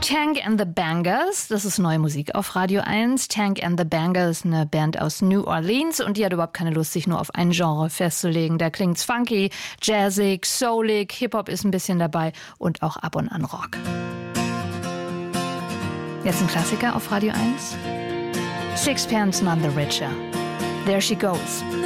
Tank and the Bangers, das ist neue Musik auf Radio 1. Tank and the Bangers, eine Band aus New Orleans, und die hat überhaupt keine Lust, sich nur auf ein Genre festzulegen. Da klingt's funky, jazzig, soulig, Hip-Hop ist ein bisschen dabei und auch ab und an Rock. Jetzt ein Klassiker auf Radio 1. Sixpence None the Richer. There She Goes.